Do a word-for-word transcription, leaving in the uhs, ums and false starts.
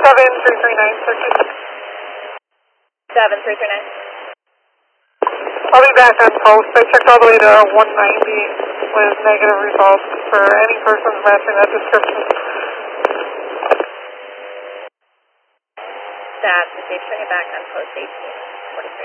seven three three nine, circuit. seven three three nine. I'll be back on post. I checked all the way to one ninety with negative results for any persons matching that description. That's the safe, bring it back on post eighteen forty-three.